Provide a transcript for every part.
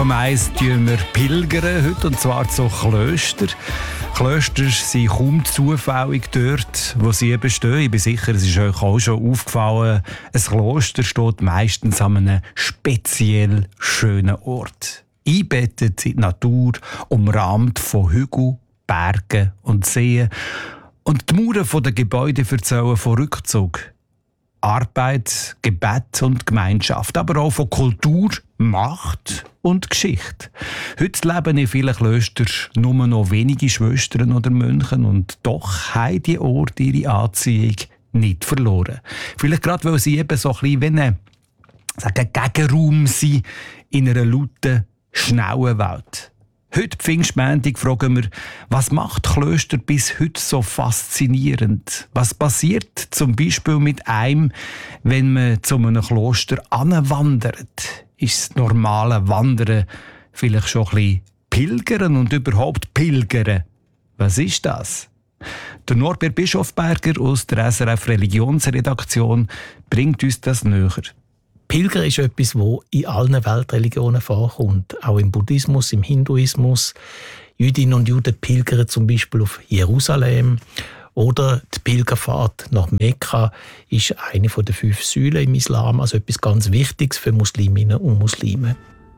Meist tun wir pilgern heute, und zwar zu Klöstern. Klöster sind kaum zufällig dort, wo sie bestehen. Ich bin sicher, es ist euch auch schon aufgefallen, ein Kloster steht meistens an einem speziell schönen Ort. Eingebettet in die Natur, umrahmt von Hügeln, Bergen und Seen. Und die Mauern der Gebäude erzählen von Rückzug, Arbeit, Gebet und Gemeinschaft, aber auch von Kultur, Macht und Geschichte. Heute leben in vielen Klöstern nur noch wenige Schwestern oder Mönche, und doch haben die Orte ihre Anziehung nicht verloren. Vielleicht gerade, weil sie eben so ein bisschen wie ein Gegenraum sind in einer lauten, schnellen Welt. Heute, Pfingstmontag, fragen wir, was macht Klöster bis heute so faszinierend? Was passiert zum Beispiel mit einem, wenn man zu einem Kloster anwandert? Ist das normale Wandern vielleicht schon ein bisschen Pilgern und überhaupt Pilgern? Was ist das? Der Norbert Bischofberger aus der SRF Religionsredaktion bringt uns das näher. Pilgern ist etwas, das in allen Weltreligionen vorkommt. Auch im Buddhismus, im Hinduismus. Jüdinnen und Juden pilgern zum Beispiel auf Jerusalem. Oder die Pilgerfahrt nach Mekka ist eine der 5 Säulen im Islam. Also etwas ganz Wichtiges für Musliminnen und Muslime.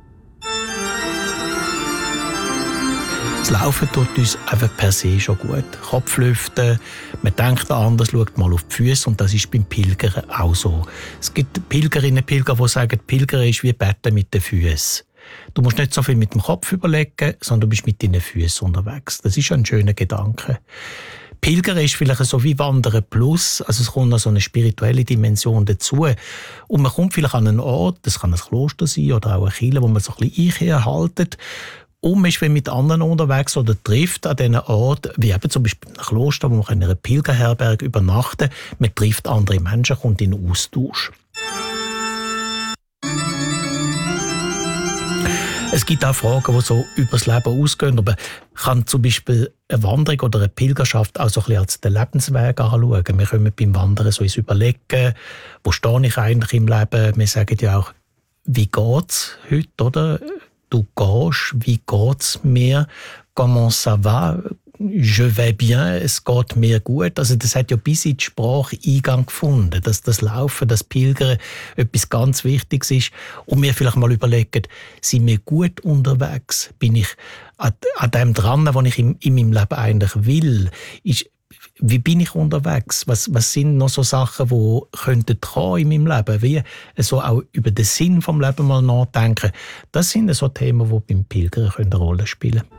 Das Laufen tut uns einfach per se schon gut. Kopf lüften, man denkt anders, schaut mal auf die Füße, und das ist beim Pilgern auch so. Es gibt Pilgerinnen und Pilger, die sagen, Pilgern ist wie Betten mit den Füßen. Du musst nicht so viel mit dem Kopf überlegen, sondern du bist mit deinen Füßen unterwegs. Das ist ein schöner Gedanke. Pilgern ist vielleicht so wie Wandern plus, also es kommt noch so eine spirituelle Dimension dazu. Und man kommt vielleicht an einen Ort, das kann ein Kloster sein oder auch eine Kirche, wo man so ein bisschen einhaltet. Und man ist mit anderen unterwegs oder trifft an diesen Ort, wie eben zum Beispiel ein Kloster, wo man in einer Pilgerherberge übernachten kann. Man trifft andere Menschen, kommt in Austausch. Es gibt auch Fragen, die so über das Leben ausgehen. Aber kann zum Beispiel eine Wanderung oder eine Pilgerschaft auch so ein bisschen als den Lebensweg anschauen. Wir können beim Wandern so ins Überlegen, wo stehe ich eigentlich im Leben. Wir sagen ja auch, wie geht es heute, oder? Du gehst, wie geht's mir? Comment ça va? Je vais bien, es geht mir gut. Also das hat ja bis in die Sprache Eingang gefunden, dass das Laufen, das Pilgern etwas ganz Wichtiges ist. Und mir vielleicht mal überlegen, sind wir gut unterwegs? Bin ich an dem dran, was ich in meinem Leben eigentlich will? Wie bin ich unterwegs? Was sind noch so Sachen, die könnten kommen in meinem Leben? Wie so auch über den Sinn des Lebens mal nachdenken. Das sind so Themen, die beim Pilgern eine Rolle spielen können.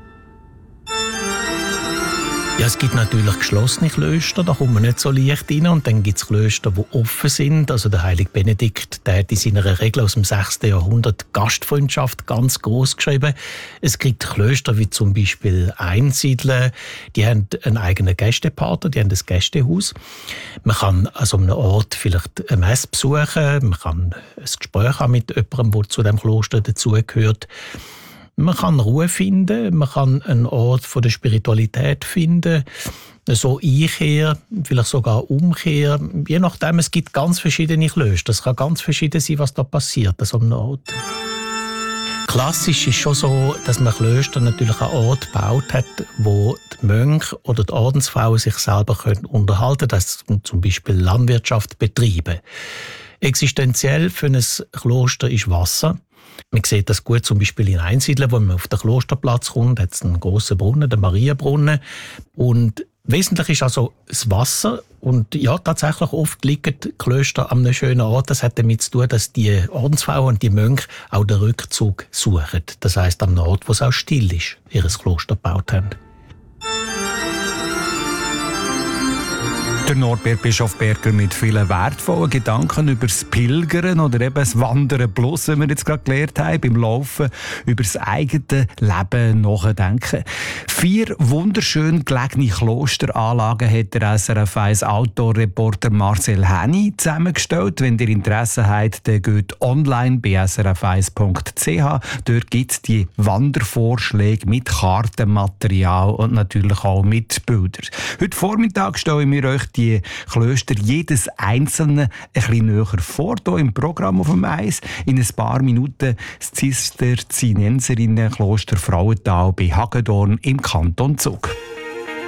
Ja, es gibt natürlich geschlossene Klöster, da kommt man nicht so leicht rein. Und dann gibt es Klöster, die offen sind. Also der heilige Benedikt, der hat in seiner Regel aus dem 6. Jahrhundert Gastfreundschaft ganz groß geschrieben. Es gibt Klöster wie zum Beispiel Einsiedler, die haben einen eigenen Gästepater, die haben ein Gästehaus. Man kann also an einem Ort vielleicht eine Messe besuchen, man kann ein Gespräch haben mit jemandem, der zu dem Kloster dazugehört. Man kann Ruhe finden, man kann einen Ort von der Spiritualität finden, so Einkehr, vielleicht sogar Umkehr. Je nachdem, es gibt ganz verschiedene Klöster. Es kann ganz verschieden sein, was da passiert an so einem Ort. Klassisch ist schon so, dass man Klöster natürlich einen Ort gebaut hat, wo die Mönche oder die Ordensfrauen sich selber unterhalten können, das zum Beispiel Landwirtschaft betreiben. Existenziell für ein Kloster ist Wasser. Man sieht das gut zum Beispiel in Einsiedeln, wo man auf den Klosterplatz kommt, hat es einen grossen Brunnen, den Marienbrunnen. Und wesentlich ist also das Wasser. Und ja, tatsächlich oft liegen die Klöster an einem schönen Ort. Das hat damit zu tun, dass die Ordensfrauen und die Mönche auch den Rückzug suchen. Das heisst, am Ort, wo es auch still ist, ihr Kloster gebaut haben. Der Norbert Bischofberger mit vielen wertvollen Gedanken über das Pilgern oder eben das Wandern plus, wie wir jetzt gerade gelernt haben, beim Laufen, über das eigene Leben nachdenken. 4 wunderschön gelegene Klosteranlagen hat der SRF 1 Outdoor-Reporter Marcel Henny zusammengestellt. Wenn ihr Interesse habt, dann geht online bei srf1.ch. Dort gibt es die Wandervorschläge mit Kartenmaterial und natürlich auch mit Bildern. Heute Vormittag stellen wir euch die Klöster jedes einzelne ein bisschen näher vor, hier im Programm auf dem Eis. In ein paar Minuten das Zisterzienserinnenkloster Frauental bei Hagedorn im Kanton Zug.